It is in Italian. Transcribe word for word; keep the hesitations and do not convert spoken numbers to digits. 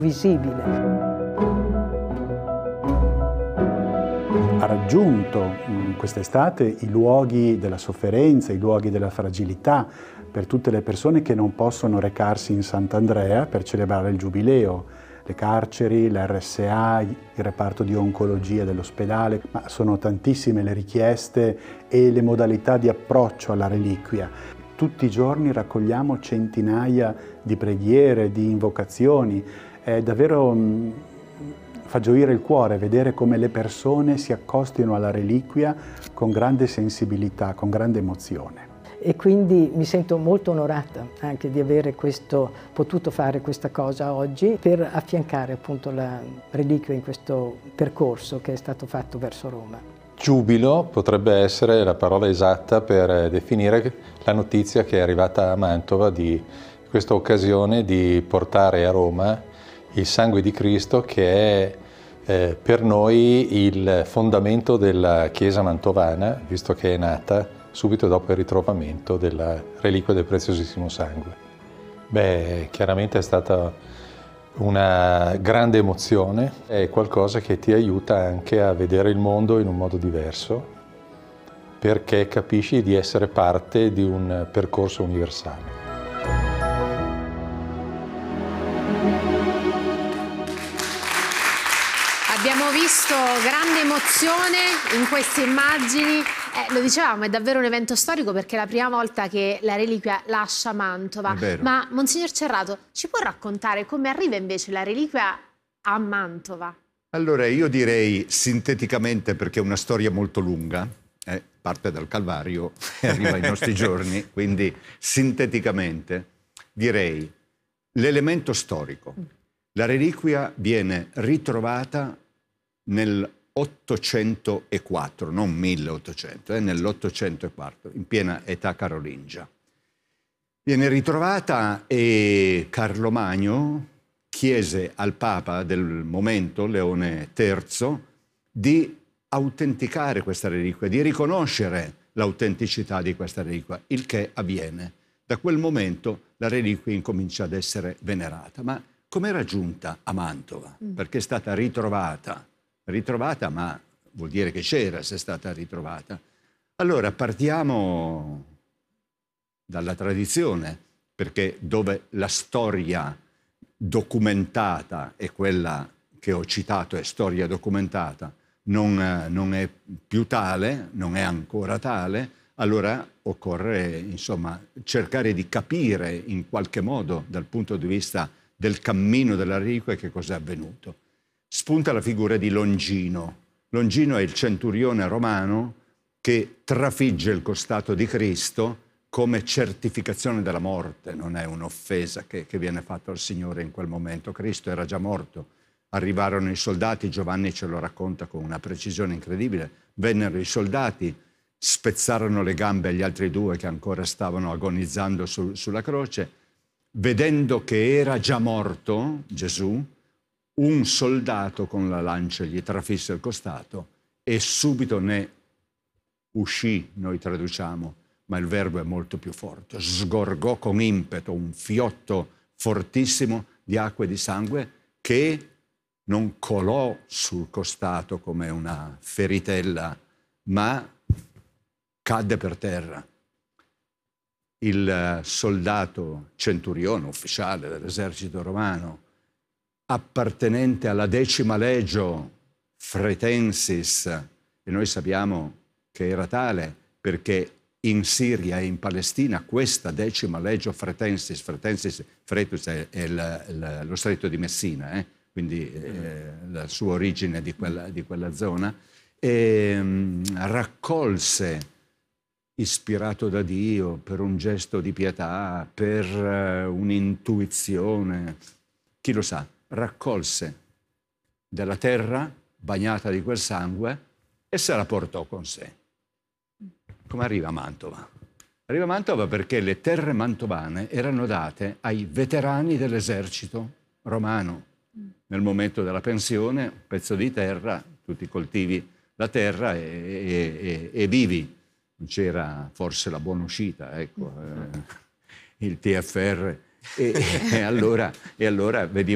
visibile. Ha raggiunto in quest'estate i luoghi della sofferenza, i luoghi della fragilità per tutte le persone che non possono recarsi in Sant'Andrea per celebrare il Giubileo, le carceri, l'R S A, il reparto di oncologia dell'ospedale, ma sono tantissime le richieste e le modalità di approccio alla reliquia. Tutti i giorni raccogliamo centinaia di preghiere, di invocazioni. È davvero mh, fa gioire il cuore vedere come le persone si accostino alla reliquia con grande sensibilità, con grande emozione. E quindi mi sento molto onorata anche di avere questo, potuto fare questa cosa oggi per affiancare appunto la reliquia in questo percorso che è stato fatto verso Roma. Giubilo potrebbe essere la parola esatta per definire la notizia che è arrivata a Mantova di questa occasione di portare a Roma il sangue di Cristo, che è eh, per noi il fondamento della Chiesa mantovana, visto che è nata subito dopo il ritrovamento della reliquia del preziosissimo sangue. Beh, chiaramente è stata una grande emozione, è qualcosa che ti aiuta anche a vedere il mondo in un modo diverso, perché capisci di essere parte di un percorso universale. Abbiamo visto grande emozione in queste immagini, eh, lo dicevamo, è davvero un evento storico perché è la prima volta che la reliquia lascia Mantova. Ma Monsignor Cerrato, ci può raccontare come arriva invece la reliquia a Mantova? Allora io direi sinteticamente, perché è una storia molto lunga, eh, parte dal Calvario e arriva ai nostri giorni, quindi sinteticamente direi l'elemento storico. La reliquia viene ritrovata nel ottocentoquattro, non milleottocento, eh, nell'ottocentoquattro, in piena età carolingia. Viene ritrovata e Carlo Magno chiese al Papa del momento, Leone terzo, di autenticare questa reliquia, di riconoscere l'autenticità di questa reliquia, il che avviene. Da quel momento la reliquia incomincia ad essere venerata. Ma com'era giunta a Mantova? Perché è stata ritrovata. Ritrovata, ma vuol dire che c'era se è stata ritrovata. Allora partiamo dalla tradizione, perché dove la storia documentata è quella che ho citato, è storia documentata, non, non è più tale, non è ancora tale, allora occorre insomma cercare di capire in qualche modo dal punto di vista del cammino della reliquia che cosa è avvenuto. Spunta la figura di Longino. Longino è il centurione romano che trafigge il costato di Cristo come certificazione della morte. Non è un'offesa che, che viene fatta al Signore in quel momento. Cristo era già morto. Arrivarono i soldati, Giovanni ce lo racconta con una precisione incredibile. Vennero i soldati, spezzarono le gambe agli altri due che ancora stavano agonizzando su, sulla croce. Vedendo che era già morto Gesù, un soldato con la lancia gli trafisse il costato e subito ne uscì, noi traduciamo, ma il verbo è molto più forte, sgorgò con impeto un fiotto fortissimo di acqua e di sangue che non colò sul costato come una feritella, ma cadde per terra. Il soldato centurione, ufficiale dell'esercito romano, appartenente alla decima legio Fretensis, e noi sappiamo che era tale perché in Siria e in Palestina questa decima legio Fretensis, Fretensis, Fretus è, è il, il, lo stretto di Messina, eh? quindi eh, la sua origine di quella, di quella zona, e, mh, raccolse, ispirato da Dio, per un gesto di pietà, per uh, un'intuizione, chi lo sa, raccolse della terra bagnata di quel sangue e se la portò con sé. Come arriva a Mantova? Arriva a Mantova perché le terre mantovane erano date ai veterani dell'esercito romano. Nel momento della pensione, un pezzo di terra, tutti coltivi la terra e, e, e, e vivi. C'era forse la buona uscita, ecco, eh, il T F R, e, e allora, e allora vedi